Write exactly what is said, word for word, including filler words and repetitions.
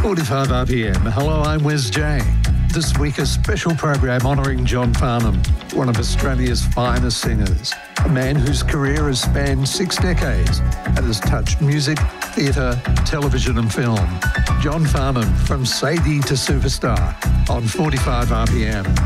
forty-five R P M. Hello, I'm Wes J. This week, a special program honouring John Farnham, one of Australia's finest singers, a man whose career has spanned six decades and has touched music, theatre, television and film. John Farnham, from Sadie to Superstar, on forty-five R P M.